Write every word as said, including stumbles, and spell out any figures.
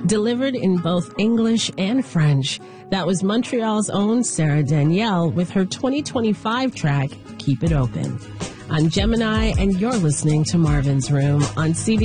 delivered in both English and French. That was Montreal's own Sarah Danielle with her twenty twenty-five track, Keep It Open. I'm Gemini, and you're listening to Marvin's Room on C B